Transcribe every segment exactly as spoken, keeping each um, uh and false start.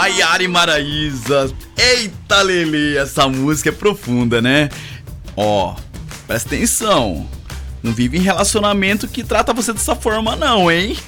Maiara e Maraísa. Eita, Lelê, essa música é profunda, né? Ó, presta atenção. Não vive em relacionamento que trata você dessa forma não, hein?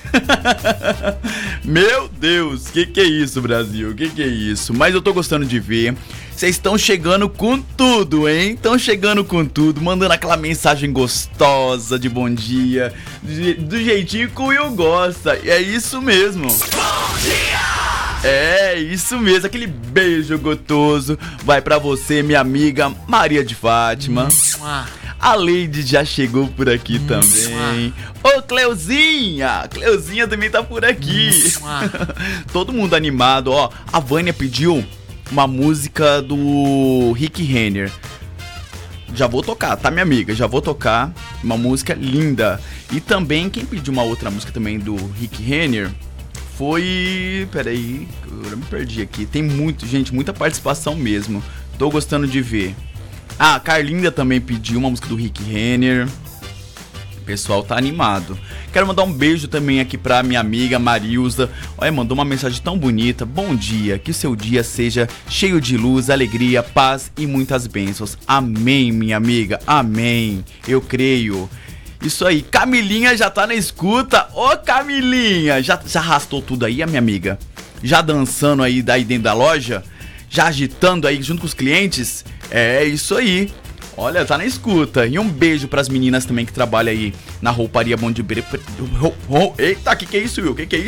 Meu Deus, que que é isso, Brasil? Que que é isso? Mas eu tô gostando de ver. Vocês estão chegando com tudo, hein? Estão chegando com tudo, mandando aquela mensagem gostosa de bom dia, de, do jeitinho que o Will gosta. E é isso mesmo. Bom dia! É, isso mesmo, aquele beijo gostoso vai pra você, minha amiga Maria de Fátima. A Leide já chegou por aqui também. Ô, Cleuzinha! Cleuzinha também tá por aqui. Todo mundo animado, ó. A Vânia pediu uma música do Rick Renner. Já vou tocar, tá, minha amiga? Já vou tocar. Uma música linda. E também, quem pediu uma outra música também do Rick Renner foi... Peraí, eu me perdi aqui. Tem muito, gente, muita participação mesmo. Tô gostando de ver. Ah, a Carlinda também pediu uma música do Rick Renner. O pessoal tá animado. Quero mandar um beijo também aqui pra minha amiga Marilza. Olha, mandou uma mensagem tão bonita. Bom dia, que o seu dia seja cheio de luz, alegria, paz e muitas bênçãos. Amém, minha amiga, amém. Eu creio. Isso aí, Camilinha já tá na escuta. Ô, Camilinha, já, já arrastou tudo aí, a minha amiga? Já dançando aí daí dentro da loja? Já agitando aí junto com os clientes? É isso aí. Olha, tá na escuta. E um beijo pras meninas também que trabalham aí na rouparia Bom de Bre... Eita, que que é isso, Will? Que que é isso?